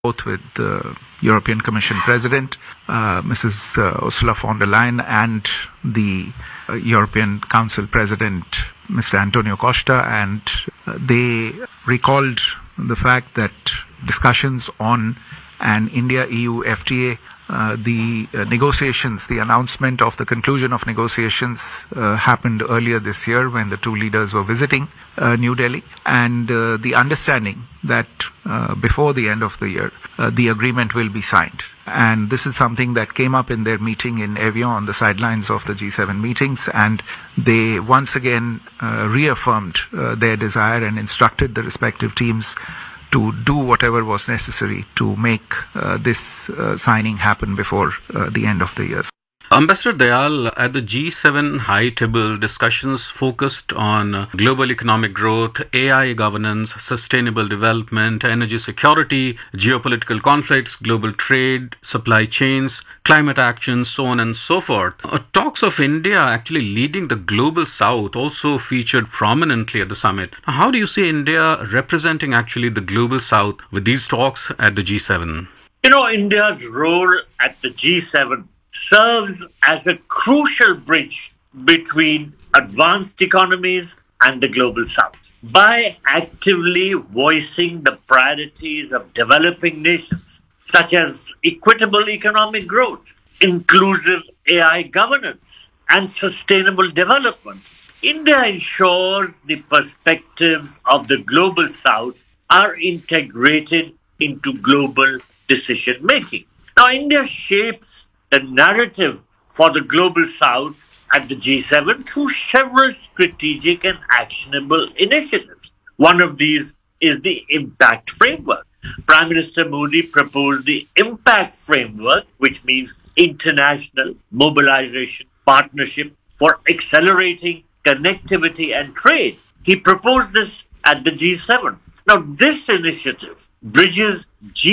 both with the European Commission President, Mrs. Ursula von der Leyen, and the European Council President, Mr. Antonio Costa, and they recalled the fact that discussions on an India-EU FTA, the negotiations, the announcement of the conclusion of negotiations happened earlier this year when the two leaders were visiting New Delhi, and the understanding that before the end of the year, the agreement will be signed. And this is something that came up in their meeting in Evian on the sidelines of the G7 meetings, and they once again reaffirmed their desire and instructed the respective teams to do whatever was necessary to make this signing happen before the end of the year. Ambassador Dayal, at the G7 high table, discussions focused on global economic growth, AI governance, sustainable development, energy security, geopolitical conflicts, global trade, supply chains, climate action, so on and so forth. Talks of India actually leading the global south also featured prominently at the summit. How do you see India representing actually the global south with these talks at the G7? India's role at the G7 serves as a crucial bridge between advanced economies and the global south. By actively voicing the priorities of developing nations, such as equitable economic growth, inclusive AI governance, and sustainable development, India ensures the perspectives of the global south are integrated into global decision making. Now, India shapes the narrative for the global south at the G7 through several strategic and actionable initiatives. One of these is the Impact Framework. Prime Minister Modi proposed the Impact Framework, which means international mobilization partnership for accelerating connectivity and trade. He proposed this at the G7. Now, this initiative bridges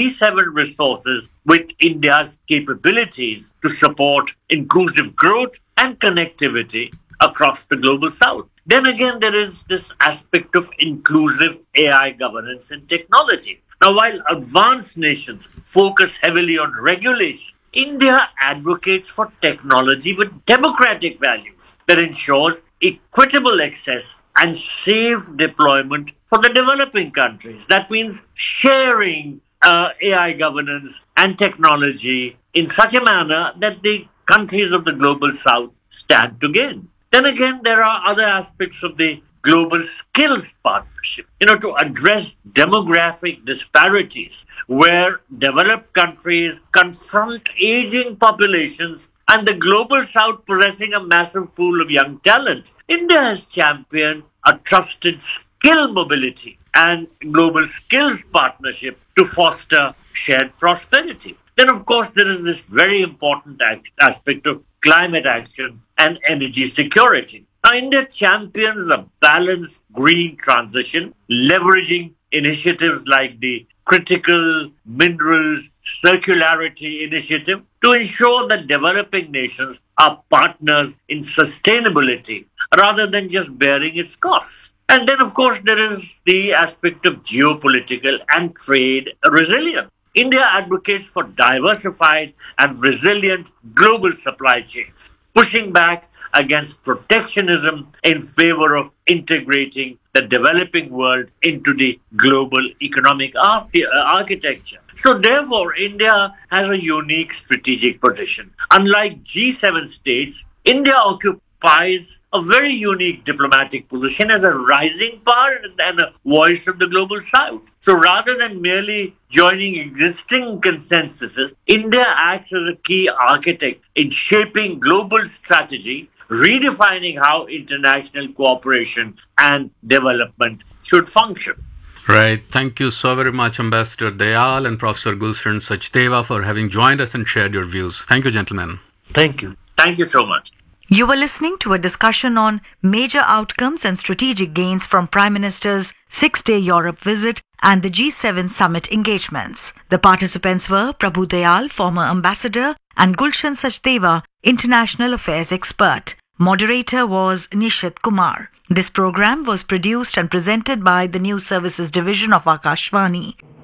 G7 resources with India's capabilities to support inclusive growth and connectivity across the global south. Then again, there is this aspect of inclusive AI governance and technology. Now, while advanced nations focus heavily on regulation, India advocates for technology with democratic values that ensures equitable access and safe deployment for the developing countries. That means sharing AI governance and technology in such a manner that the countries of the global south stand to gain. Then again, there are other aspects of the global skills partnership, to address demographic disparities where developed countries confront aging populations and the global south possessing a massive pool of young talent. India has championed a trusted skill mobility and global skills partnership to foster shared prosperity. Then, of course, there is this very important aspect of climate action and energy security. Now, India champions a balanced green transition, leveraging initiatives like the Critical Minerals Circularity Initiative to ensure that developing nations are partners in sustainability rather than just bearing its costs. And then, of course, there is the aspect of geopolitical and trade resilience. India advocates for diversified and resilient global supply chains, pushing back against protectionism in favor of integrating the developing world into the global economic architecture. So therefore, India has a unique strategic position. Unlike G7 states, India occupies a very unique diplomatic position as a rising power and a voice of the global south. So rather than merely joining existing consensuses, India acts as a key architect in shaping global strategy, redefining how international cooperation and development should function. Right. Thank you so very much, Ambassador Dayal and Professor Gulshan Sachdeva, for having joined us and shared your views. Thank you, gentlemen. Thank you. Thank you so much. You were listening to a discussion on major outcomes and strategic gains from Prime Minister's 6-day Europe visit and the G7 summit engagements. The participants were Prabhu Dayal, former ambassador, and Gulshan Sachdeva, international affairs expert. Moderator was Nishit Kumar. This program was produced and presented by the News Services Division of Akashvani.